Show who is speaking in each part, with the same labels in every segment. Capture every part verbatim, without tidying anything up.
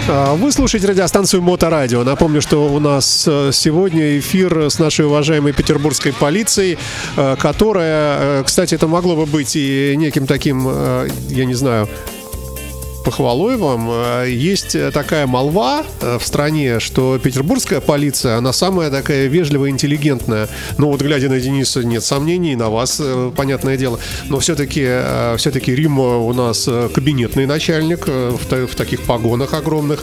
Speaker 1: Вы слушаете радиостанцию Моторадио. Напомню, что у нас сегодня эфир с нашей уважаемой петербургской полицией, которая, кстати, это могло бы быть и неким таким, я не знаю, похвалой вам. Есть такая молва в стране, что петербургская полиция, она самая такая вежливая, интеллигентная. Ну вот, глядя на Дениса, нет сомнений, на вас, понятное дело. Но все-таки, все-таки Римма у нас кабинетный начальник в, в таких погонах огромных.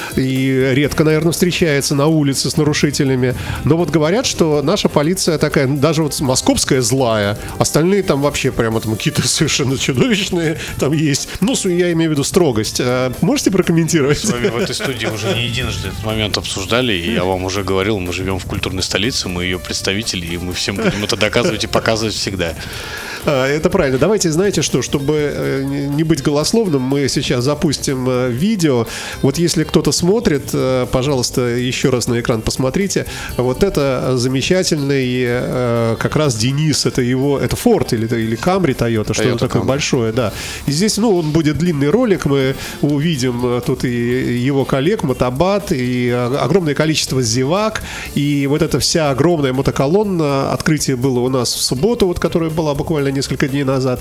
Speaker 1: И редко, наверное, встречается на улице с нарушителями. Но вот говорят, что наша полиция такая, даже вот московская злая, остальные там вообще прямо там какие-то совершенно чудовищные там есть. Ну, я имею в виду строго. Можете прокомментировать?
Speaker 2: Мы с вами в этой студии уже не единожды этот момент обсуждали, и я вам уже говорил, мы живем в культурной столице, мы ее представители, и мы всем будем это доказывать и показывать всегда.
Speaker 1: Это правильно. Давайте, знаете что, чтобы не быть голословным, мы сейчас запустим видео. Вот если кто-то смотрит, пожалуйста, еще раз на экран посмотрите. Вот это замечательный как раз Денис, это его, это Ford или, или Camry Toyota, что-то такое Camry. Большое, да. И здесь, ну, он будет длинный ролик, мы увидим тут и его коллег, мотобат, и огромное количество зевак, и вот эта вся огромная мотоколонна. Открытие было у нас в субботу, вот, которая была буквально несколько дней назад,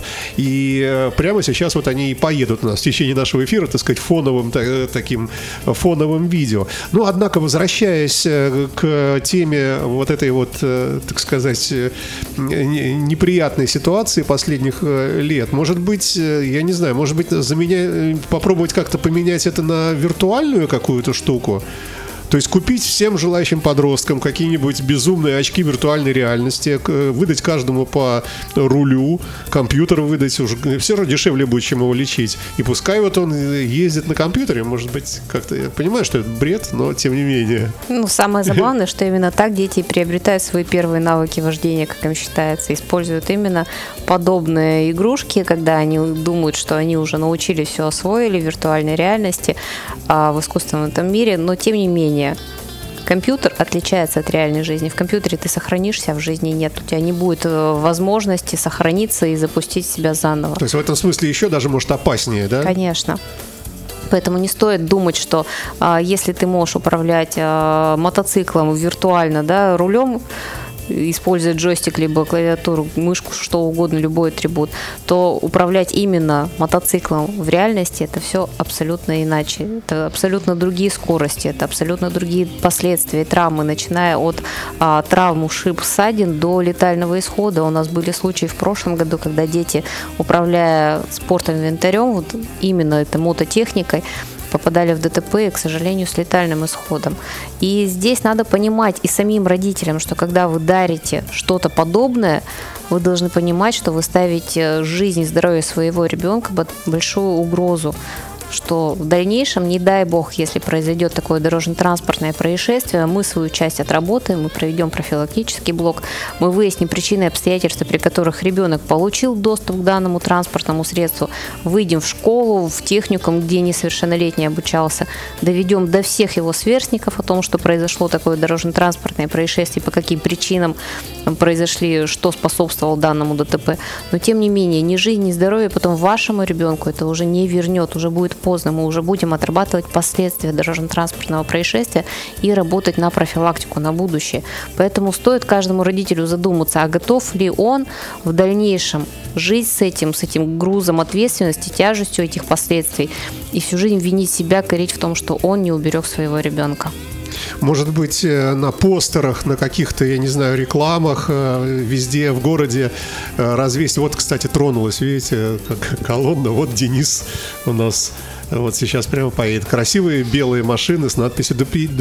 Speaker 1: и прямо сейчас вот они и поедут у нас в течение нашего эфира, так сказать, фоновым таким фоновым видео. Но, однако, возвращаясь к теме вот этой вот, так сказать, неприятной ситуации последних лет, может быть, я не знаю, может быть, заменя... попробовать как-то поменять это на виртуальную какую-то штуку? То есть купить всем желающим подросткам какие-нибудь безумные очки виртуальной реальности, выдать каждому по рулю, компьютер выдать, уже все равно дешевле будет, чем его лечить. И пускай вот он ездит на компьютере, может быть, как-то, я понимаю, что это бред, но тем не менее.
Speaker 3: Ну, самое забавное, что именно так дети приобретают свои первые навыки вождения, как им считается, используют именно подобные игрушки, когда они думают, что они уже научились, все освоили в виртуальной реальности, в искусственном этом мире, но тем не менее компьютер отличается от реальной жизни. В компьютере ты сохранишься, а в жизни нет. У тебя не будет возможности сохраниться и запустить себя заново.
Speaker 1: То есть в этом смысле еще даже, может, опаснее, да?
Speaker 3: Конечно. Поэтому не стоит думать, что а, если ты можешь управлять а, мотоциклом виртуально, да, рулем, используя джойстик, либо клавиатуру, мышку, что угодно, любой атрибут, то управлять именно мотоциклом в реальности это все абсолютно иначе. Это абсолютно другие скорости, это абсолютно другие последствия, травмы, начиная от а, травм, ушиб, ссадин до летального исхода. У нас были случаи в прошлом году, когда дети, управляя спортом, инвентарем, вот именно этой мототехникой, попадали в ДТП, и, к сожалению, с летальным исходом. И здесь надо понимать и самим родителям, что когда вы дарите что-то подобное, вы должны понимать, что вы ставите жизнь и здоровье своего ребенка под большую угрозу, что в дальнейшем, не дай бог, если произойдет такое дорожно-транспортное происшествие, мы свою часть отработаем, мы проведем профилактический блок, мы выясним причины и обстоятельства, при которых ребенок получил доступ к данному транспортному средству, выйдем в школу, в техникум, где несовершеннолетний обучался, доведем до всех его сверстников о том, что произошло такое дорожно-транспортное происшествие, по каким причинам произошли, что способствовало данному ДТП. Но тем не менее, ни жизнь, ни здоровье потом вашему ребенку это уже не вернет, уже будет поздно, мы уже будем отрабатывать последствия дорожно-транспортного происшествия и работать на профилактику, на будущее. Поэтому стоит каждому родителю задуматься, а готов ли он в дальнейшем жить с этим, с этим грузом ответственности, тяжестью этих последствий и всю жизнь винить себя, корить в том, что он не уберег своего ребенка.
Speaker 1: Может быть, на постерах, на каких-то, я не знаю, рекламах везде в городе развесить. Вот, кстати, тронулась, видите, как колонна. Вот Денис у нас вот сейчас прямо поедет. Красивые белые машины с надписью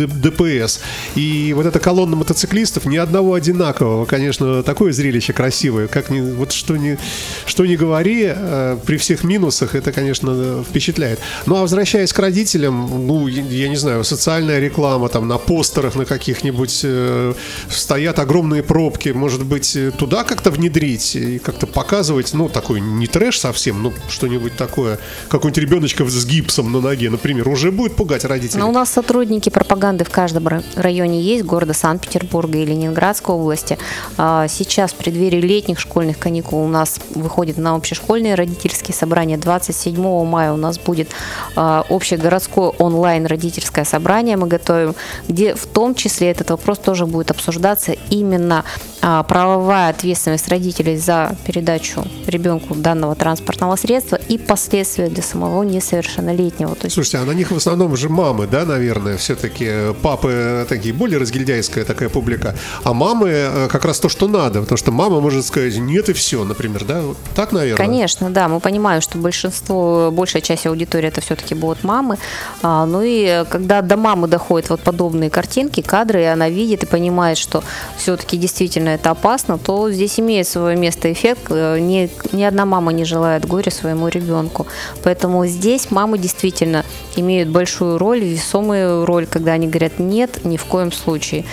Speaker 1: ДПС. И вот эта колонна мотоциклистов, ни одного одинакового. Конечно, такое зрелище красивое. Как ни, вот что ни, что ни говори, при всех минусах это, конечно, впечатляет. Ну, а возвращаясь к родителям, ну, я не знаю, социальная реклама там на постерах на каких-нибудь э, стоят огромные пробки. Может быть, туда как-то внедрить и как-то показывать, ну, такой не трэш совсем, но что-нибудь такое, какой-нибудь ребеночка с гипсом на ноге, например, уже будет пугать родителей?
Speaker 3: Но у нас сотрудники пропаганды в каждом районе есть, города Санкт-Петербурга и Ленинградской области. Сейчас в преддверии летних школьных каникул у нас выходит на общешкольные родительские собрания. двадцать седьмого мая у нас будет общегородское онлайн родительское собрание. Мы готовим, где в том числе этот вопрос тоже будет обсуждаться, именно правовая ответственность родителей за передачу ребенку данного транспортного средства и последствия для самого несовершеннолетнего. То есть...
Speaker 1: Слушайте, а на них в основном же мамы, да, наверное, все-таки папы такие более разгильдяйская такая публика, а мамы как раз то, что надо, потому что мама может сказать нет и все, например, да, так, наверное?
Speaker 3: Конечно, да, мы понимаем, что большинство, большая часть аудитории это все-таки будут мамы, а, ну и когда до мамы доходят вот подобные картинки, кадры, и она видит и понимает, что все-таки действительно это опасно, то здесь имеет свое место эффект, ни, ни одна мама не желает горя своему ребенку, поэтому здесь мамы действительно имеют большую роль, весомую роль, когда они говорят нет, ни в коем случае,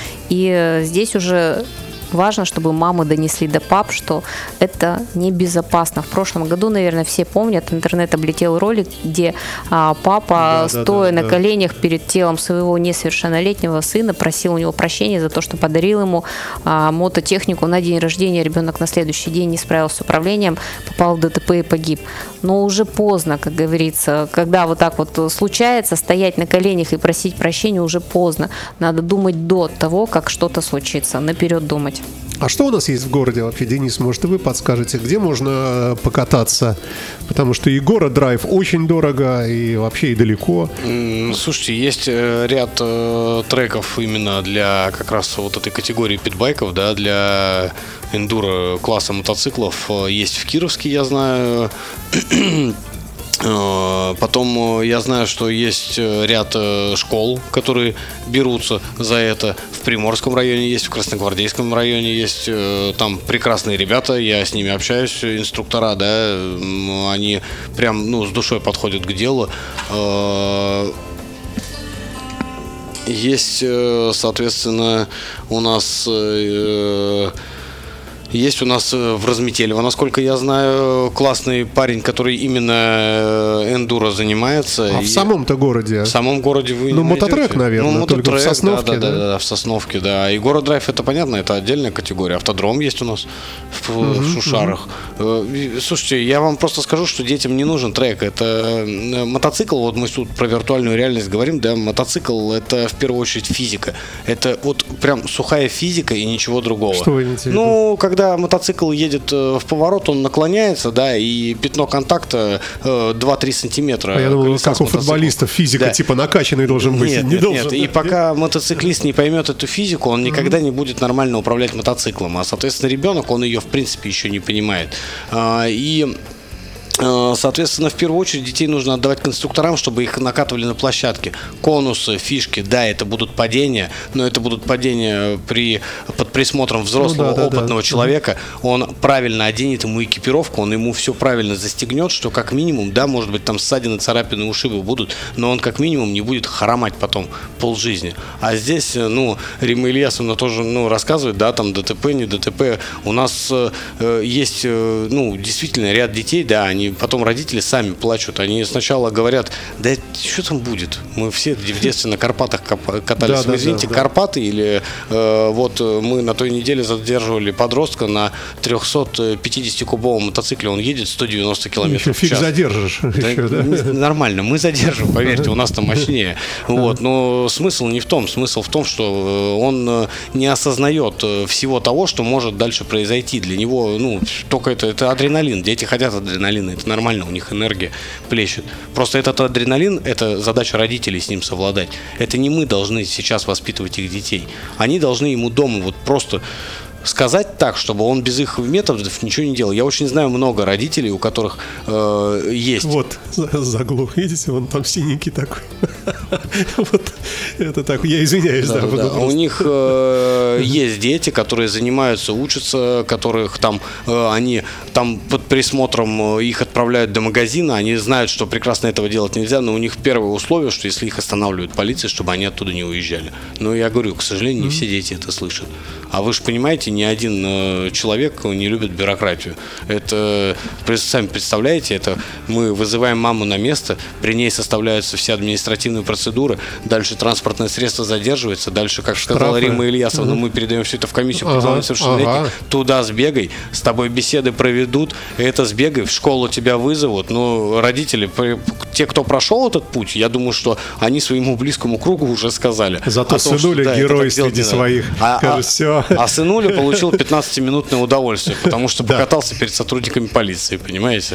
Speaker 3: и здесь уже важно, чтобы мамы донесли до пап, что это небезопасно. В прошлом году, наверное, все помнят, интернет облетел ролик, где а, папа, да, стоя да, да, на да. коленях перед телом своего несовершеннолетнего сына, просил у него прощения за то, что подарил ему а, мототехнику на день рождения. Ребенок на следующий день не справился с управлением, попал в ДТП и погиб. Но уже поздно, как говорится, когда вот так вот случается, стоять на коленях и просить прощения уже поздно. Надо думать до того, как что-то случится, наперед думать.
Speaker 1: А что у нас есть в городе вообще, Денис? Может, и вы подскажете, где можно покататься? Потому что и город-драйв очень дорого, и вообще и далеко.
Speaker 2: Слушайте, есть ряд треков именно для как раз вот этой категории питбайков, да, для эндуро класса мотоциклов. Есть в Кировске, я знаю. Потом я знаю, что есть ряд школ, которые берутся за это. В Приморском районе есть, в Красногвардейском районе есть. Там прекрасные ребята, я с ними общаюсь, инструктора, да, они прям, ну, с душой подходят к делу. Есть, соответственно, у нас... Есть у нас в Разметелево, насколько я знаю, классный парень, который именно эндуро занимается.
Speaker 1: А и в самом-то городе?
Speaker 2: В самом городе вы
Speaker 1: ну,
Speaker 2: не
Speaker 1: мототрек,
Speaker 2: найдете.
Speaker 1: наверное,
Speaker 2: ну,
Speaker 1: только
Speaker 2: мототрек,
Speaker 1: в Сосновке,
Speaker 2: да,
Speaker 1: да?
Speaker 2: Да, да, да, в Сосновке, да. И город-драйв, это понятно, это отдельная категория. Автодром есть у нас в, uh-huh, в Шушарах. Uh-huh. Слушайте, я вам просто скажу, что детям не нужен трек. Это мотоцикл, вот мы тут про виртуальную реальность говорим, да, мотоцикл это в первую очередь физика. Это вот прям сухая физика и ничего другого.
Speaker 1: Что вы имеете в виду?
Speaker 2: Ну, когда мотоцикл едет в поворот, он наклоняется, да, и пятно контакта э, два-три сантиметра.
Speaker 1: А я думал, как у футболистов физика, да. Типа накачанный должен быть.
Speaker 2: Нет,
Speaker 1: не
Speaker 2: нет,
Speaker 1: должен,
Speaker 2: нет.
Speaker 1: Да?
Speaker 2: И пока мотоциклист не поймет эту физику, он никогда mm-hmm. не будет нормально управлять мотоциклом. А, соответственно, ребенок, он ее, в принципе, еще не понимает. А, и... Соответственно, в первую очередь детей нужно отдавать конструкторам, чтобы их накатывали на площадке. Конусы, фишки, да, это будут падения, но это будут падения при, под присмотром взрослого, ну, да, опытного да, да. человека. Он правильно оденет ему экипировку, он ему все правильно застегнет, что как минимум, да, может быть, там ссадины, царапины, ушибы будут, но он как минимум не будет хромать потом полжизни. А здесь, ну, Рима Ильясовна тоже, ну, рассказывает, да, там ДТП, не ДТП. У нас э, есть, э, ну, действительно ряд детей, да, они потом родители сами плачут. Они сначала говорят, да что там будет? Мы все в детстве на Карпатах катались. Да, Вы извините, да, да, Карпаты или э, вот мы на той неделе задерживали подростка на трехсот-пятидесятикубовом мотоцикле. Он едет сто девяносто километров
Speaker 1: еще
Speaker 2: в час.
Speaker 1: Фиг задержишь.
Speaker 2: Да, еще, да? Нормально, мы задержим, поверьте, у нас там мощнее. Вот, но смысл не в том. Смысл в том, что он не осознает всего того, что может дальше произойти. Для него, ну, только это, это адреналин. Дети хотят адреналина. Это нормально, у них энергия плещет. Просто этот адреналин, это задача родителей с ним совладать. Это не мы должны сейчас воспитывать их детей. Они должны ему дома вот просто сказать так, чтобы он без их методов ничего не делал. Я очень знаю много родителей, у которых э, есть.
Speaker 1: Вот, заглух, видите, он там синенький такой. Вот, это так, я извиняюсь.
Speaker 2: Да, да, да. У них э, есть дети, которые занимаются, учатся, которых там, э, они там под присмотром их отправляют до магазина, они знают, что прекрасно этого делать нельзя, но у них первое условие, что если их останавливает полиция, чтобы они оттуда не уезжали. Но я говорю, к сожалению, не все дети это слышат. А вы же понимаете, ни один э, человек не любит бюрократию. Это, сами представляете, это мы вызываем маму на место, при ней составляются все административные процедуры, дальше транспортное средство задерживается, дальше, как сказала
Speaker 1: Штрафы.
Speaker 2: Рима Ильясовна,
Speaker 1: Угу.
Speaker 2: мы передаем все это в комиссию по
Speaker 1: Ага,
Speaker 2: делам несовершеннолетних,
Speaker 1: ага.
Speaker 2: туда сбегай, с тобой беседы проведут, это сбегай, в школу тебя вызовут. Ну, родители, те, кто прошел этот путь, я думаю, что они своему близкому кругу уже сказали.
Speaker 1: Зато
Speaker 2: о том,
Speaker 1: сынуля
Speaker 2: что, да,
Speaker 1: герой
Speaker 2: это так делать
Speaker 1: среди
Speaker 2: не надо.
Speaker 1: своих.
Speaker 2: А,
Speaker 1: Скажет,
Speaker 2: а-
Speaker 1: всё.
Speaker 2: а сынуля получил пятнадцатиминутное удовольствие, потому что
Speaker 1: Да.
Speaker 2: покатался перед сотрудниками полиции, понимаете?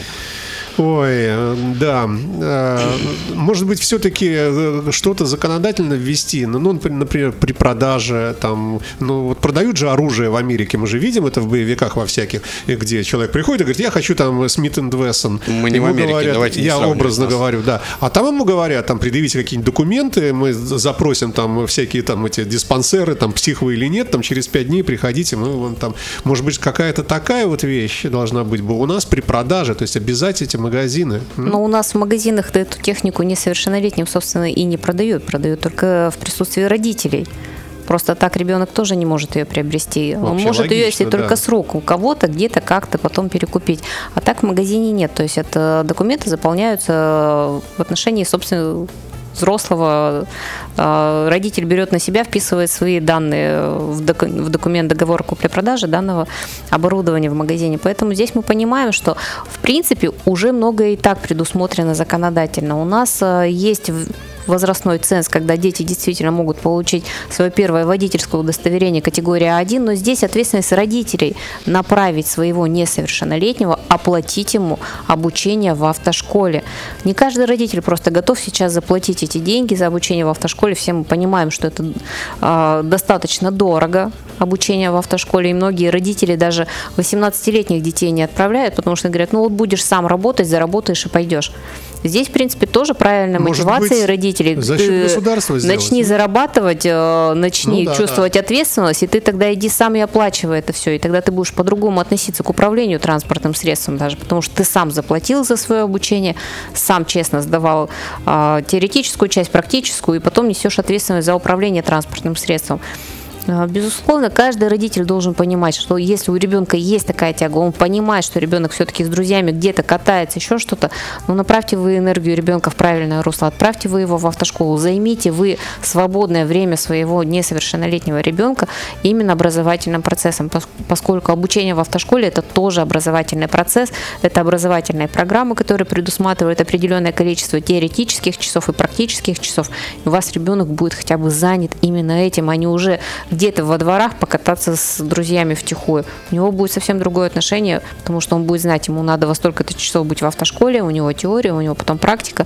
Speaker 1: Ой, э, да. Э, Может быть, все-таки что-то законодательно ввести. Ну, ну, например, при продаже, там, ну, вот продают же оружие в Америке, мы же видим это в боевиках во всяких, и где человек приходит и говорит, я хочу там Смит энд Вессон.
Speaker 2: Мы не в Америке, давайте не
Speaker 1: я
Speaker 2: сравнивать
Speaker 1: образно
Speaker 2: нас.
Speaker 1: говорю, да. А там ему говорят, там, предъявите какие-нибудь документы, мы запросим там всякие там эти диспансеры, там, псих вы или нет, там, через пять дней приходите, мы вам там, может быть, какая-то такая вот вещь должна быть бы у нас при продаже, то есть обязать эти магазины. М?
Speaker 3: Но у нас в магазинах эту технику несовершеннолетним, собственно, и не продают. Продают только в присутствии родителей. Просто так ребенок тоже не может ее приобрести. Он
Speaker 1: Вообще
Speaker 3: может ее, если
Speaker 1: логично,
Speaker 3: только
Speaker 1: да.
Speaker 3: с рук, у кого-то, где-то, как-то потом перекупить. А так в магазине нет. То есть это документы заполняются в отношении, собственно, взрослого. Э, Родитель берет на себя, вписывает свои данные в доку- в документ договора купли-продажи данного оборудования в магазине. Поэтому здесь мы понимаем, что в принципе уже многое и так предусмотрено законодательно. У нас э, есть в- возрастной ценз, когда дети действительно могут получить свое первое водительское удостоверение категории один, но здесь ответственность родителей направить своего несовершеннолетнего, оплатить ему обучение в автошколе. Не каждый родитель просто готов сейчас заплатить эти деньги за обучение в автошколе. Все мы понимаем, что это э, достаточно дорого, обучение в автошколе, и многие родители даже восемнадцатилетних детей не отправляют, потому что говорят, ну вот будешь сам работать, заработаешь и пойдешь. Здесь, в принципе, тоже правильная
Speaker 1: Может
Speaker 3: мотивация
Speaker 1: быть,
Speaker 3: родителей.
Speaker 1: за счет
Speaker 3: Ты
Speaker 1: государства сделать,
Speaker 3: начни
Speaker 1: ну?
Speaker 3: зарабатывать, э, начни
Speaker 1: Ну да,
Speaker 3: чувствовать ответственность, и ты тогда иди сам и оплачивай это все. И тогда ты будешь по-другому относиться к управлению транспортным средством даже, потому что ты сам заплатил за свое обучение, сам честно сдавал э, теоретическую часть, практическую, и потом несешь ответственность за управление транспортным средством. Э, Безусловно, каждый родитель должен понимать, что если у ребенка есть такая тяга, он понимает, что ребенок все-таки с друзьями где-то катается, еще что-то, ну направьте вы энергию ребенка в правильное русло, отправьте вы его в автошколу, займите вы свободное время своего несовершеннолетнего ребенка именно образовательным процессом, пос- поскольку обучение в автошколе это тоже образовательный процесс, это образовательные программы, которые предусматривают определенное количество теоретических часов и практических часов, и у вас ребенок будет хотя бы занят именно этим, а не уже где-то во дворах покататься с друзьями втихую. У него будет совсем другое отношение, потому что он будет знать, ему надо во столько-то часов быть в автошколе, у него теория, у него потом практика.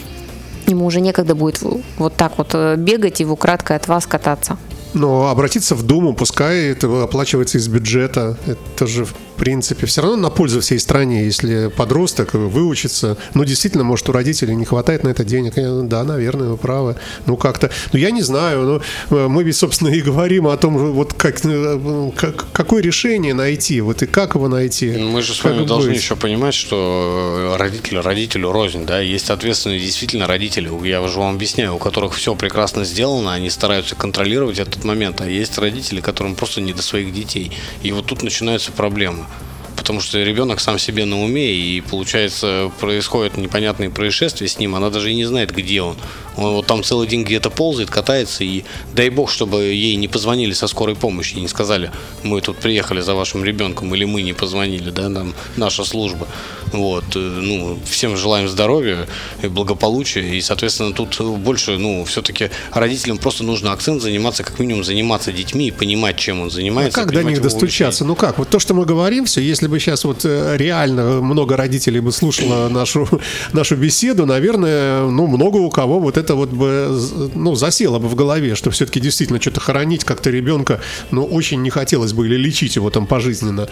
Speaker 3: Ему уже некогда будет вот так вот бегать и в украдкой от вас кататься.
Speaker 1: Но обратиться в Думу, пускай это оплачивается из бюджета. Это же, в принципе, все равно на пользу всей стране, если подросток выучится. Ну, действительно, может, у родителей не хватает на это денег. Я, да, наверное, вы правы. Ну, как-то... Ну, я не знаю. Но мы ведь, собственно, и говорим о том, вот как, как, какое решение найти, вот и как его найти.
Speaker 2: Мы же с
Speaker 1: Как
Speaker 2: вами должны
Speaker 1: быть?
Speaker 2: еще понимать, что родитель родителю рознь, да, есть ответственные действительно родители, я же вам объясняю, у которых все прекрасно сделано, они стараются контролировать этот момент, а есть родители, которым просто не до своих детей. И вот тут начинаются проблемы. Потому что ребенок сам себе на уме, и получается, происходят непонятные происшествия с ним, она даже и не знает, где он. Он вот там целый день где-то ползает, катается, и дай бог, чтобы ей не позвонили со скорой помощи и не сказали, мы тут приехали за вашим ребенком, или мы не позвонили, да, нам наша служба. Вот, ну, всем желаем здоровья и благополучия, и, соответственно, тут больше, ну, все-таки родителям просто нужно акцент заниматься, как минимум заниматься детьми и понимать, чем он
Speaker 1: А
Speaker 2: занимается.
Speaker 1: как до них достучаться? Ну как? Вот то, что мы говорим, все, если бы сейчас вот э, реально много родителей бы слушало нашу, нашу беседу, наверное, ну, много у кого вот это это вот бы, ну, засело бы в голове, что все-таки действительно что-то хоронить как-то ребенка, ну, очень не хотелось бы, или лечить его там пожизненно.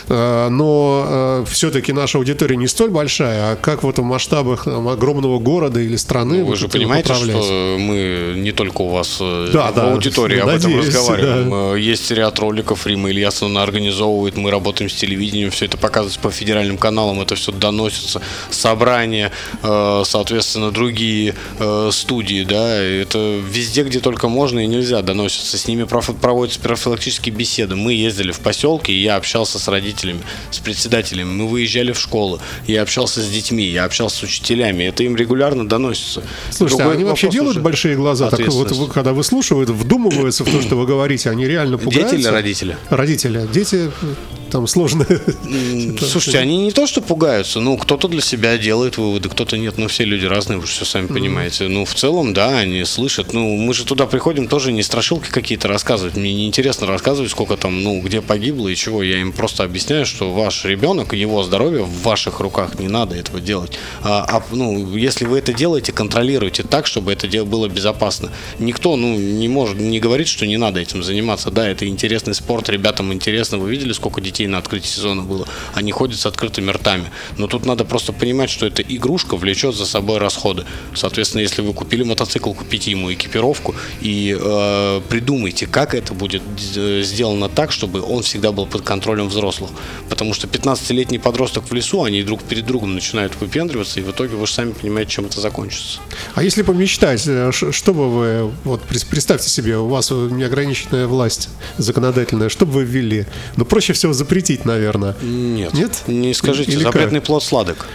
Speaker 1: Но все-таки наша аудитория не столь большая, а как вот в масштабах там, огромного города или страны.
Speaker 2: Ну, вы же понимаете,
Speaker 1: управлять?
Speaker 2: Что мы не только у вас
Speaker 1: да,
Speaker 2: в
Speaker 1: да,
Speaker 2: аудитории об
Speaker 1: надеюсь,
Speaker 2: этом разговариваем.
Speaker 1: Да.
Speaker 2: Есть ряд роликов, Рима Ильясовна организовывает, мы работаем с телевидением, все это показывается по федеральным каналам, это все доносится, собрания, соответственно, другие студии, да, это везде, где только можно и нельзя доносится. С ними проводятся профилактические беседы. Мы ездили в поселки, и я общался с родителями, с председателями, мы выезжали в школы, я общался с детьми, я общался с учителями, это им регулярно доносится.
Speaker 1: Слушайте,
Speaker 2: Другой
Speaker 1: а они вообще делают большие глаза, так вот, вы, когда выслушивают, вдумываются в то, что вы говорите, они реально пугаются?
Speaker 2: Дети или родители?
Speaker 1: Родители. Дети... Там сложно.
Speaker 2: Слушайте, они не то что пугаются, ну, кто-то для себя делает выводы, кто-то нет, ну, все люди разные, вы же все сами понимаете. Ну, в целом, да, они слышат. Ну, мы же туда приходим тоже не страшилки какие-то рассказывать. Мне неинтересно рассказывать, сколько там, ну, где погибло и чего. Я им просто объясняю, что ваш ребенок, его здоровье в ваших руках, не надо этого делать. А, а, ну, если вы это делаете, контролируйте так, чтобы это дело было безопасно. Никто, ну, не может, не говорит, что не надо этим заниматься. Да, это интересный спорт, ребятам интересно. Вы видели, сколько детей на открытии сезона было? Они ходят с открытыми ртами. Но тут надо просто понимать, что эта игрушка влечет за собой расходы. Соответственно, если вы купили мотоцикл, купите ему экипировку и э, придумайте, как это будет сделано так, чтобы он всегда был под контролем взрослых. Потому что пятнадцатилетний подросток в лесу, они друг перед другом начинают выпендриваться, и в итоге вы же сами понимаете, чем это закончится.
Speaker 1: А если помечтать, что бы вы, вот представьте себе, у вас неограниченная власть законодательная, что бы вы ввели? Ну, проще всего запретить, наверное.
Speaker 2: Нет.
Speaker 1: Нет?
Speaker 2: Не скажите,
Speaker 1: Или
Speaker 2: запретный
Speaker 1: как?
Speaker 2: плод сладок.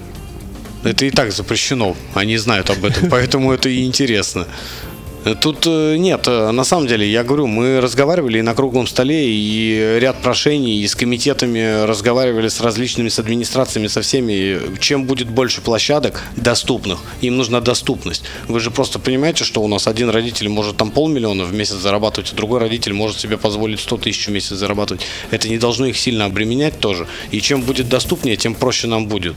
Speaker 2: Это и так запрещено. Они знают об этом, поэтому это и интересно. Тут нет, на самом деле, я говорю, мы разговаривали и на круглом столе, и ряд прошений, и с комитетами разговаривали с различными, с администрациями, со всеми. Чем будет больше площадок доступных, им нужна доступность. Вы же просто понимаете, что у нас один родитель может там полмиллиона в месяц зарабатывать, а другой родитель может себе позволить сто тысяч в месяц зарабатывать. Это не должно их сильно обременять тоже. И чем будет доступнее, тем проще нам будет.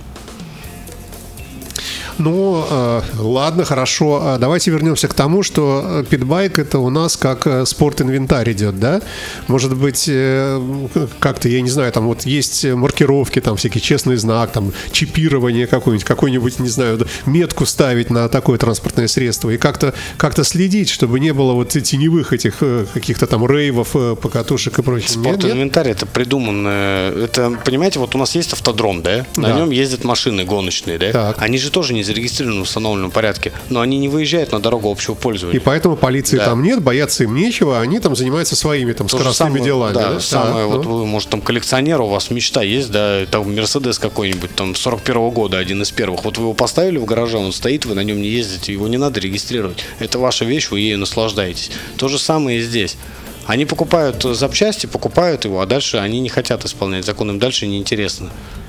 Speaker 1: Ну, э, ладно, хорошо. Давайте вернемся к тому, что питбайк — это у нас как спорт-инвентарь идет, да? Может быть, э, как-то, я не знаю, там вот есть маркировки, там всякий честный знак, там чипирование какое-нибудь, какой-нибудь, не знаю, метку ставить на такое транспортное средство и как-то, как-то следить, чтобы не было вот теневых этих каких-то там рейвов, покатушек и прочего.
Speaker 2: Спорт-инвентарь — это придуманное, это, понимаете, вот у нас есть автодром, да? На да. нем ездят машины гоночные, да? Так. Они же тоже не зарегистрированы в установленном порядке, но они не выезжают на дорогу общего пользования.
Speaker 1: И поэтому полиции да. там нет, бояться им нечего, они там занимаются своими там То скоростными самое, делами.
Speaker 2: Да,
Speaker 1: да?
Speaker 2: самое,
Speaker 1: да,
Speaker 2: вот ну. вы, может, там коллекционер, у вас мечта есть, да, там Мерседес какой-нибудь, там сорок первого года, один из первых. Вот вы его поставили в гараже, он стоит, вы на нем не ездите, его не надо регистрировать. Это ваша вещь, вы ею наслаждаетесь. То же самое и здесь. Они покупают запчасти, покупают его, а дальше они не хотят исполнять закон, им дальше неинтересно.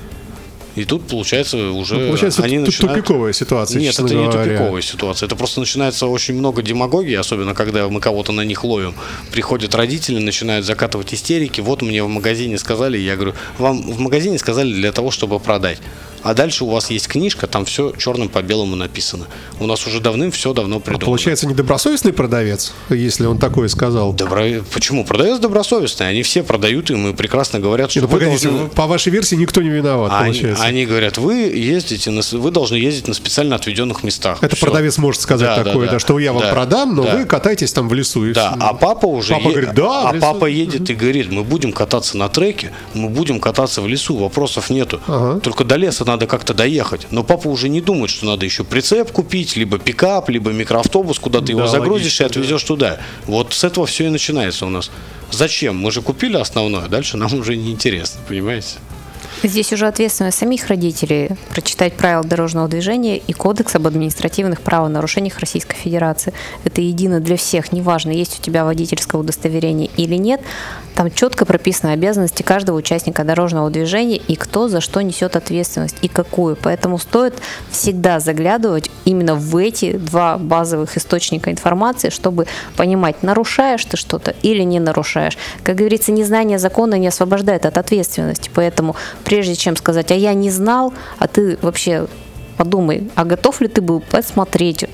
Speaker 2: И тут получается уже...
Speaker 1: Ну, получается,
Speaker 2: они
Speaker 1: тут
Speaker 2: начинают...
Speaker 1: тупиковая ситуация.
Speaker 2: Нет, это
Speaker 1: говоря.
Speaker 2: не тупиковая ситуация. Это просто начинается очень много демагогии, особенно когда мы кого-то на них ловим. Приходят родители, начинают закатывать истерики. Вот мне в магазине сказали, я говорю, вам в магазине сказали для того, чтобы продать. А дальше у вас есть книжка, там все черным по белому написано. У нас уже давным все давно придумано.
Speaker 1: А получается, недобросовестный продавец, если он такое сказал?
Speaker 2: Добро... Почему? Продавец добросовестный. Они все продают им и прекрасно говорят, что...
Speaker 1: Ну, погодите, должны... по вашей версии никто не виноват,
Speaker 2: они,
Speaker 1: получается.
Speaker 2: Они говорят, вы ездите, на... вы должны ездить на специально отведенных местах.
Speaker 1: Это
Speaker 2: все.
Speaker 1: Продавец может сказать да, такое, да, да, что я вам да, продам, но да. вы катаетесь там в лесу. И
Speaker 2: да,
Speaker 1: все.
Speaker 2: А папа уже...
Speaker 1: Папа е... говорит, да,
Speaker 2: А папа едет и говорит, мы будем кататься на треке, мы будем кататься в лесу, вопросов нету. Ага. Только до леса надо как-то доехать. Но папа уже не думает, что надо еще прицеп купить, либо пикап, либо микроавтобус, куда ты да, его загрузишь логично, и отвезешь да. туда. Вот с этого все и начинается у нас. Зачем? Мы же купили основное, дальше нам уже не интересно, понимаете?
Speaker 3: Здесь уже ответственность самих родителей прочитать правила дорожного движения и кодекс об административных правонарушениях Российской Федерации. Это едино для всех, неважно, есть у тебя водительское удостоверение или нет. Там четко прописаны обязанности каждого участника дорожного движения и кто за что несет ответственность и какую. Поэтому стоит всегда заглядывать именно в эти два базовых источника информации, чтобы понимать, нарушаешь ты что-то или не нарушаешь. Как говорится, незнание закона не освобождает от ответственности. Поэтому прежде чем сказать, а я не знал, а ты вообще подумай, а готов ли ты был посмотреть,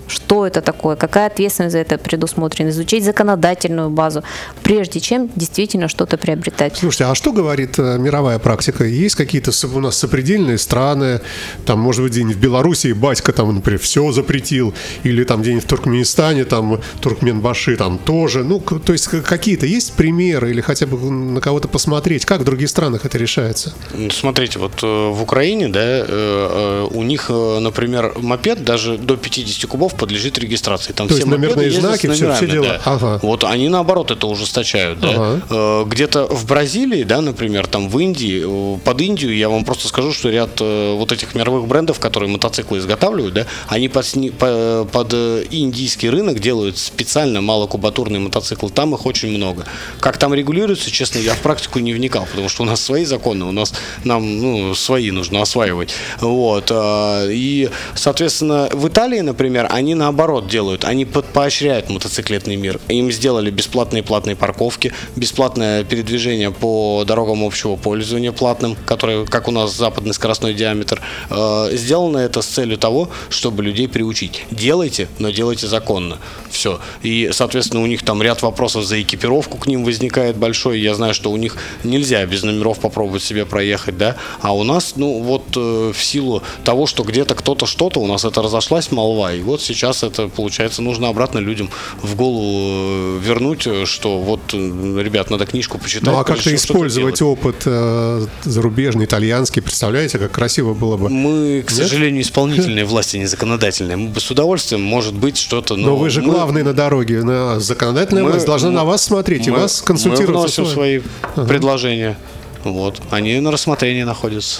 Speaker 3: что это такое, какая ответственность за это предусмотрена, изучить законодательную базу, прежде чем действительно что-то приобретать.
Speaker 1: Слушайте, а что говорит э, мировая практика? Есть какие-то со- у нас сопредельные страны, там, может быть, где-нибудь в Белоруссии батька там, например, все запретил, или там где-нибудь в Туркменистане, там, Туркменбаши там тоже, ну, к- то есть к- какие-то есть примеры, или хотя бы на кого-то посмотреть, как в других странах это решается?
Speaker 2: Ну, смотрите, вот э, в Украине, да, э, э, у них, э, например, мопед даже до пятидесяти кубов подлежит регистрации. Там
Speaker 1: То
Speaker 2: все
Speaker 1: есть номерные
Speaker 2: мопеды ездят
Speaker 1: знаки,
Speaker 2: с
Speaker 1: все-
Speaker 2: номерами,
Speaker 1: все дела.
Speaker 2: да.
Speaker 1: Ага.
Speaker 2: Вот они наоборот это ужесточают, да.
Speaker 1: Ага.
Speaker 2: Э, Где-то в Бразилии, да, например, там в Индии, э, под Индию, я вам просто скажу, что ряд э, вот этих мировых брендов, которые мотоциклы изготавливают, да, они под, сни- по- под э, индийский рынок делают специально малокубатурные мотоциклы. Там их очень много. Как там регулируется, честно, я в практику не вникал, потому что у нас свои законы, у нас нам ну, свои нужно осваивать. Вот. э, И, соответственно, в Италии, например, они наоборот делают, они под- поощряют мотоциклетный мир. Им сделали бесплатные платные парковки, бесплатное передвижение по дорогам общего пользования платным, которые, как у нас западный скоростной диаметр. Э, Сделано это с целью того, чтобы людей приучить. Делайте, но делайте законно. Все. И, соответственно, у них там ряд вопросов за экипировку к ним возникает большой. Я знаю, что у них нельзя без номеров попробовать себе проехать, да. А у нас, ну, вот э, в силу того, что где-то кто-то что-то, у нас это разошлась молва. И вот сейчас это, получается, нужно обратно людям в голову э, вернуть, э, что вот, э, ребят, надо книжку почитать.
Speaker 1: Ну а
Speaker 2: прежде
Speaker 1: как-то
Speaker 2: чем что-то
Speaker 1: использовать
Speaker 2: делать.
Speaker 1: опыт э, зарубежный, итальянский, представляете, как красиво было бы?
Speaker 2: Мы, к
Speaker 1: Нет?
Speaker 2: сожалению, исполнительные власти, не законодательные. Мы бы с удовольствием, может быть, что-то...
Speaker 1: Но вы же
Speaker 2: мы-
Speaker 1: главный на дороге, на законодательная
Speaker 2: мы-
Speaker 1: власть должна
Speaker 2: мы-
Speaker 1: на вас смотреть и
Speaker 2: мы-
Speaker 1: вас консультировать.
Speaker 2: Мы вносим свои предложения. Вот. Они на рассмотрении находятся.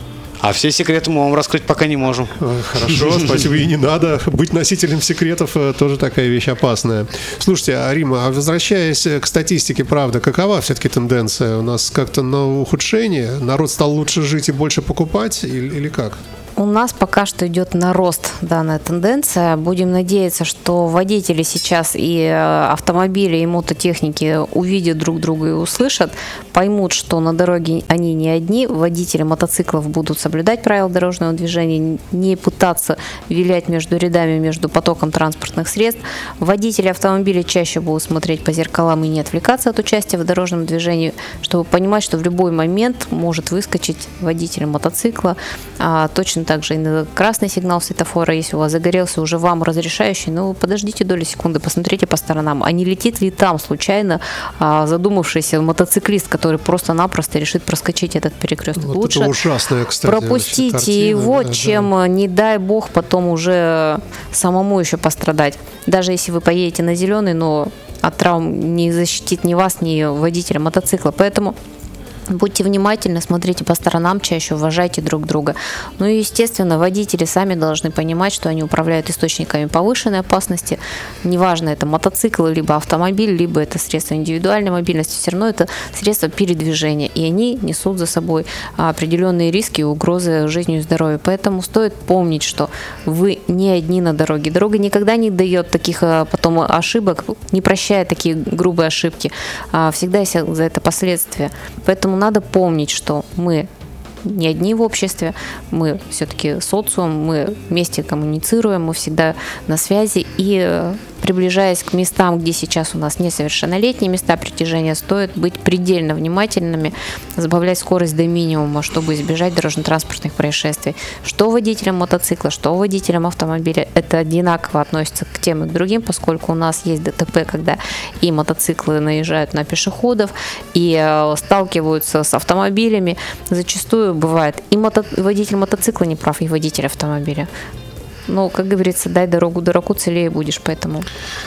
Speaker 2: А все секреты мы вам раскрыть пока не можем.
Speaker 1: Э, Хорошо, спасибо, и не надо. Быть носителем секретов э, тоже такая вещь опасная. Слушайте, а, Рима, а возвращаясь к статистике, правда, какова все-таки тенденция? У нас как-то на ухудшение? Народ стал лучше жить и больше покупать или, или как?
Speaker 3: У нас пока что идет на рост данная тенденция. Будем надеяться, что водители сейчас и э, автомобили, и мототехники увидят друг друга и услышат, поймут, что на дороге они не одни, водители мотоциклов будут соблюдать правила дорожного движения, не пытаться вилять между рядами, между потоком транспортных средств. Водители автомобилей чаще будут смотреть по зеркалам и не отвлекаться от участия в дорожном движении, чтобы понимать, что в любой момент может выскочить водитель мотоцикла. А точно также и на красный сигнал светофора, если у вас загорелся уже вам разрешающий, ну подождите долю секунды, посмотрите по сторонам, а не летит ли там случайно а, задумавшийся мотоциклист, который просто-напросто решит проскочить этот перекресток.
Speaker 1: Вот
Speaker 3: Лучше
Speaker 1: это ужасная, кстати, вообще
Speaker 3: пропустите
Speaker 1: картина,
Speaker 3: его,
Speaker 1: да,
Speaker 3: чем,
Speaker 1: да.
Speaker 3: не дай бог, потом уже самому еще пострадать. Даже если вы поедете на зеленый, но от травм не защитит ни вас, ни водителя мотоцикла. Поэтому будьте внимательны, смотрите по сторонам чаще, уважайте друг друга. Ну и, естественно, водители сами должны понимать, что они управляют источниками повышенной опасности. Неважно, это мотоцикл, либо автомобиль, либо это средство индивидуальной мобильности, все равно это средство передвижения. И они несут за собой определенные риски и угрозы жизни и здоровью. Поэтому стоит помнить, что вы не одни на дороге. Дорога никогда не дает таких потом ошибок, не прощает такие грубые ошибки. Всегда есть за это последствия. Поэтому надо помнить, что мы не одни в обществе, мы все-таки социум, мы вместе коммуницируем, мы всегда на связи, и приближаясь к местам, где сейчас у нас несовершеннолетние места притяжения, стоит быть предельно внимательными, сбавлять скорость до минимума, чтобы избежать дорожно-транспортных происшествий. Что водителям мотоцикла, что водителям автомобиля, это одинаково относится к тем и к другим, поскольку у нас есть ДТП, когда и мотоциклы наезжают на пешеходов, и э, сталкиваются с автомобилями. Зачастую бывает и мото- водитель мотоцикла не прав, и водитель автомобиля. Ну, как говорится, дай дорогу дураку, целее будешь, поэтому...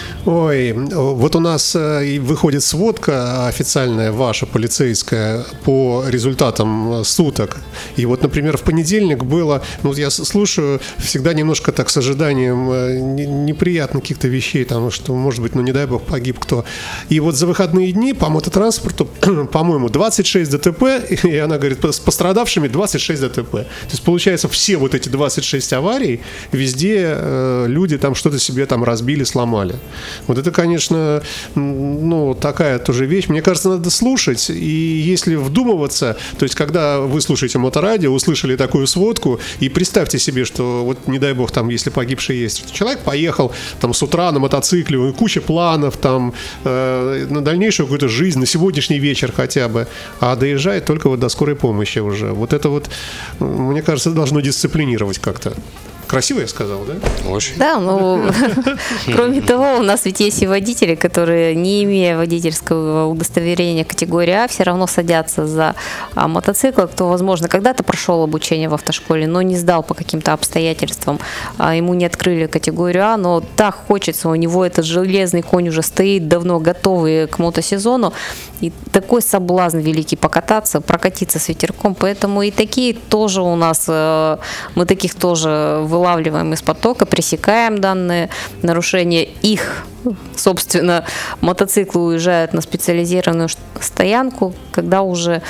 Speaker 1: Ой, вот у нас э, выходит сводка официальная, ваша, полицейская, по результатам суток. И вот, например, в понедельник было, ну, я слушаю всегда немножко так с ожиданием э, неприятных каких-то вещей, там, что, может быть, ну, не дай бог, погиб кто. И вот за выходные дни по мототранспорту, по-моему, двадцать шесть ДТП, и она говорит, с пострадавшими двадцать шесть ДТП. То есть, получается, все вот эти двадцать шесть аварий, везде э, люди там что-то себе там разбили, сломали. Вот это, конечно, ну, такая тоже вещь. Мне кажется, надо слушать, и если вдумываться, то есть, когда вы слушаете моторадио, услышали такую сводку, и представьте себе, что, вот, не дай бог, там, если погибший есть, человек поехал там с утра на мотоцикле, у него куча планов там, э, на дальнейшую какую-то жизнь, на сегодняшний вечер хотя бы, а доезжает только вот до скорой помощи уже. Вот это вот, мне кажется, должно дисциплинировать как-то. Красиво я сказал, да?
Speaker 2: Очень.
Speaker 3: Да, ну, кроме того, у нас ведь есть и водители, которые, не имея водительского удостоверения категории А, все равно садятся за а, мотоцикл, кто, возможно, когда-то прошел обучение в автошколе, но не сдал по каким-то обстоятельствам, а, ему не открыли категорию А, но так хочется, у него этот железный конь уже стоит, давно готовый к мотосезону, и такой соблазн великий покататься, прокатиться с ветерком, поэтому и такие тоже у нас, мы таких тоже вылавливаем из потока, пресекаем данные нарушения. Их, собственно, мотоциклы уезжают на специализированную стоянку, когда уже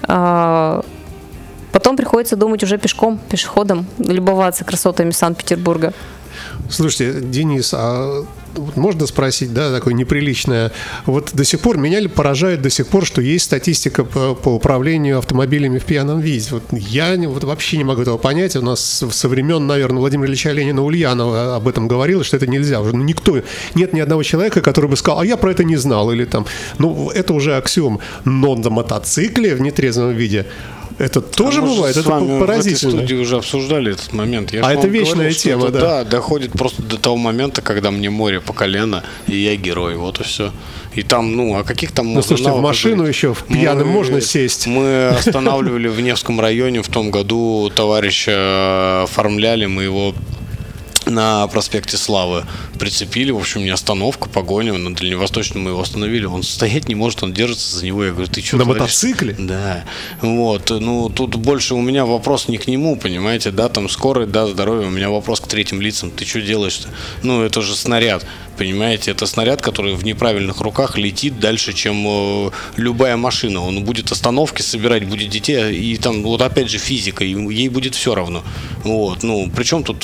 Speaker 3: э, потом приходится думать уже пешком, пешеходом, любоваться красотами Санкт-Петербурга.
Speaker 1: Слушайте, Денис, а можно спросить, да, такое неприличное. Вот до сих пор, меня ли поражает до сих пор, что есть статистика по, по управлению автомобилями в пьяном виде? Вот я вот вообще не могу этого понять. У нас со времен, наверное, Владимира Ильича Ленина, Ульянова об этом говорилось, что это нельзя. Уже никто, нет ни одного человека, который бы сказал, а я про это не знал. Или там, ну, это уже аксиом. Но на мотоцикле в нетрезвом виде это тоже а бывает, это поразительно.
Speaker 2: В этой студии уже обсуждали этот момент. Я
Speaker 1: а это вечная
Speaker 2: говорил,
Speaker 1: тема,
Speaker 2: это,
Speaker 1: да.
Speaker 2: Да, доходит просто до того момента, когда мне море по колено, и я герой, вот и все. И там, ну, а каких там...
Speaker 1: Ну, слушайте, в машину говорить? Еще в пьяным мы, можно сесть.
Speaker 2: Мы останавливали в Невском районе в том году, товарища оформляли, мы его на проспекте Славы прицепили, в общем, не остановка, погоня, на Дальневосточном мы его остановили, он стоять не может, он держится за него, я говорю, ты что
Speaker 1: на
Speaker 2: творишь?
Speaker 1: Мотоцикле?
Speaker 2: Да, вот, ну, тут больше у меня вопрос не к нему, понимаете, да, там скорая, да, здоровье, у меня вопрос к третьим лицам, ты что делаешь-то? Ну, это же снаряд, понимаете, это снаряд, который в неправильных руках летит дальше, чем э, любая машина, он будет остановки собирать, будет детей, и там, вот опять же, физика, и ей будет все равно, вот, ну, причем тут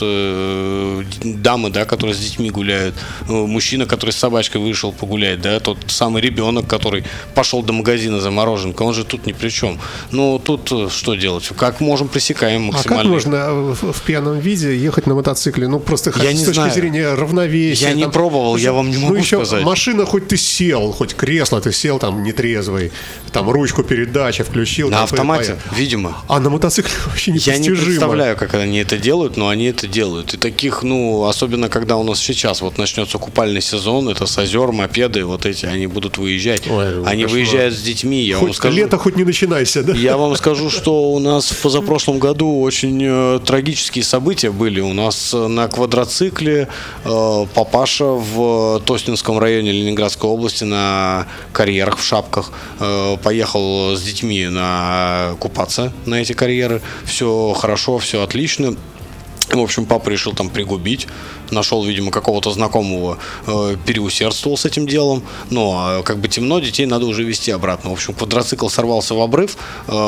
Speaker 2: э, дамы, да, которые с детьми гуляют, мужчина, который с собачкой вышел погулять, да, тот самый ребенок, который пошел до магазина за мороженкой, он же тут ни при чем. Ну, тут что делать? Как можем, пресекаем максимально.
Speaker 1: А как можно в, в пьяном виде ехать на мотоцикле? Ну, просто
Speaker 2: я
Speaker 1: с
Speaker 2: не
Speaker 1: точки
Speaker 2: знаю.
Speaker 1: зрения равновесия.
Speaker 2: Я там, не пробовал, ну, я вам не могу
Speaker 1: ну, еще
Speaker 2: сказать.
Speaker 1: Машина, хоть ты сел, хоть кресло ты сел там нетрезвый, там ручку передачи включил.
Speaker 2: На
Speaker 1: там,
Speaker 2: автомате, видимо.
Speaker 1: А на мотоцикле вообще непостижимо.
Speaker 2: Я не представляю, как они это делают, но они это делают. И таких, ну, особенно когда у нас сейчас вот начнется купальный сезон, это с озер, мопеды, вот эти, они будут выезжать. Ой, они кошмар. Выезжают с детьми. Я
Speaker 1: хоть
Speaker 2: вам скажу,
Speaker 1: лето хоть не начинайся, да?
Speaker 2: Я вам скажу, что у нас в позапрошлом году очень э, трагические события были. У нас на квадроцикле э, папаша в Тоснинском районе Ленинградской области на карьерах в шапках э, поехал с детьми на купаться на эти карьеры. Все хорошо, все отлично. В общем, папа решил там пригубить, нашел, видимо, какого-то знакомого, э, переусердствовал с этим делом, но как бы темно, детей надо уже везти обратно. В общем, квадроцикл сорвался в обрыв,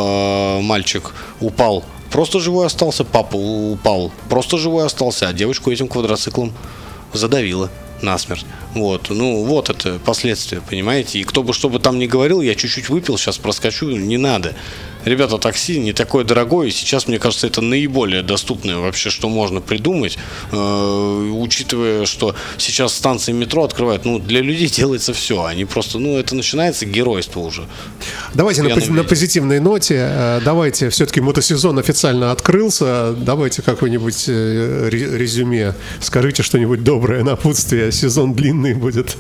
Speaker 2: э, мальчик упал, просто живой остался, папа упал, просто живой остался, а девочку этим квадроциклом задавило насмерть. Вот, ну вот это последствия, понимаете? И кто бы что бы там ни говорил, я чуть-чуть выпил, сейчас проскочу, не надо. Ребята, такси не такое дорогое, и сейчас, мне кажется, это наиболее доступное вообще, что можно придумать, э, учитывая, что сейчас станции метро открывают, ну, для людей делается все, они просто, ну, это начинается геройство уже.
Speaker 1: Давайте на, на позитивной ноте, э, давайте, все-таки мотосезон официально открылся, давайте какое-нибудь э, резюме, скажите что-нибудь доброе, напутствие, сезон длинный будет.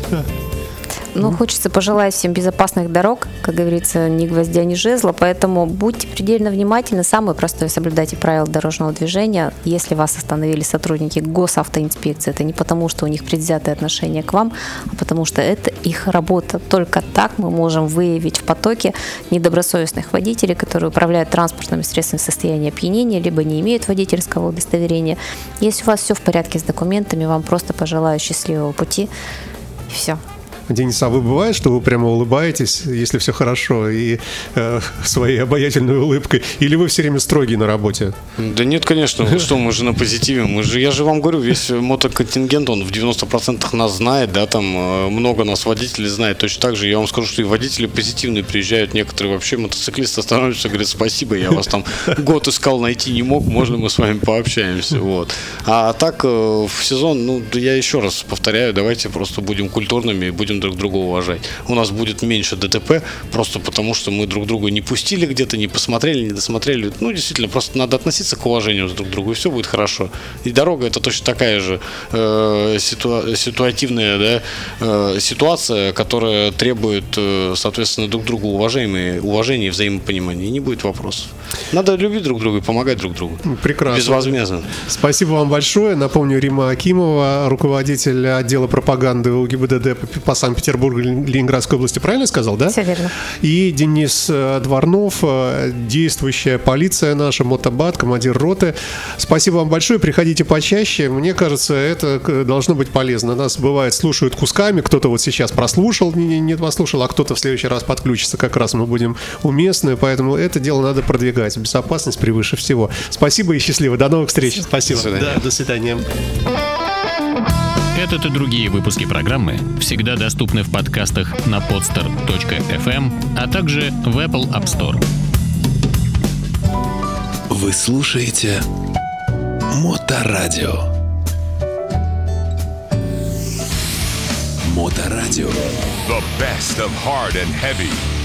Speaker 3: Ну, хочется пожелать всем безопасных дорог, как говорится, ни гвоздя, ни жезла, поэтому будьте предельно внимательны. Самое простое — соблюдайте правила дорожного движения. Если вас остановили сотрудники госавтоинспекции, это не потому, что у них предвзятое отношение к вам, а потому что это их работа. Только так мы можем выявить в потоке недобросовестных водителей, которые управляют транспортными средствами в состоянии опьянения, либо не имеют водительского удостоверения. Если у вас все в порядке с документами, вам просто пожелаю счастливого пути. И все.
Speaker 1: Денис, а вы бывает, что вы прямо улыбаетесь, если все хорошо, и э, своей обаятельной улыбкой, или вы все время строгий на работе?
Speaker 2: Да нет, конечно, что мы же на позитиве, мы же, я же вам говорю, весь мотоконтингент, он в девяноста процентах нас знает, да, там много нас водителей знает, точно так же, я вам скажу, что и водители позитивные приезжают, некоторые вообще мотоциклисты останавливаются, говорят, спасибо, я вас там год искал, найти не мог, можно мы с вами пообщаемся, вот. А так в сезон, ну, я еще раз повторяю, давайте просто будем культурными и будем друг друга уважать. У нас будет меньше ДТП, просто потому что мы друг друга не пустили где-то, не посмотрели, не досмотрели. Ну, действительно, просто надо относиться к уважению друг к другу, и все будет хорошо. И дорога — это точно такая же э, ситуа- ситуативная, да, э, ситуация, которая требует, э, соответственно, друг другу уважения, уважения и взаимопонимания. И не будет вопросов. Надо любить друг друга и помогать друг другу.
Speaker 1: Прекрасно.
Speaker 2: Безвозмездно.
Speaker 1: Спасибо вам большое. Напомню, Рима Акимова, руководитель отдела пропаганды УГИБДД по Санкт-Петербургу, Ленинградской области. Правильно я сказал, да?
Speaker 3: Все верно.
Speaker 1: И Денис Дворнов, действующая полиция наша, мотобат, командир роты. Спасибо вам большое. Приходите почаще. Мне кажется, это должно быть полезно. Нас, бывает, слушают кусками. Кто-то вот сейчас прослушал, не, не послушал, а кто-то в следующий раз подключится. Как раз мы будем уместны. Поэтому это дело надо продвигать. Безопасность превыше всего. Спасибо и счастливо. До новых встреч. Спасибо.
Speaker 2: До свидания.
Speaker 1: Да, до свидания.
Speaker 4: Этот и другие выпуски программы всегда доступны в подкастах на podster точка эф эм, а также в Apple App Store.
Speaker 5: Вы слушаете Моторадио. Моторадио.
Speaker 6: The best of hard and heavy.